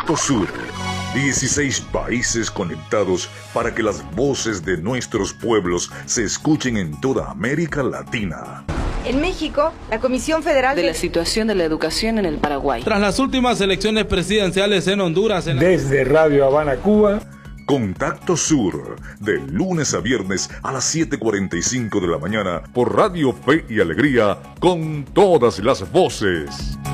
Contacto Sur. 16 países conectados para que las voces de nuestros pueblos se escuchen en toda América Latina. En México, la Comisión Federal de la situación de la educación en el Paraguay. Tras las últimas elecciones presidenciales en Honduras. Desde Radio Habana, Cuba. Contacto Sur, de lunes a viernes a las 7:45 de la mañana por Radio Fe y Alegría, con todas las voces.